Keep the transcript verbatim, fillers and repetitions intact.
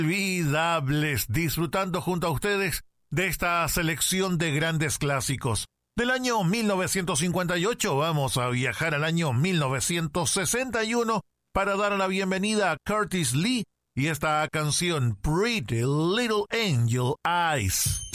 Inolvidables, disfrutando junto a ustedes de esta selección de grandes clásicos. Del año mil novecientos cincuenta y ocho vamos a viajar al año mil novecientos sesenta y uno para dar la bienvenida a Curtis Lee y esta canción Pretty Little Angel Eyes.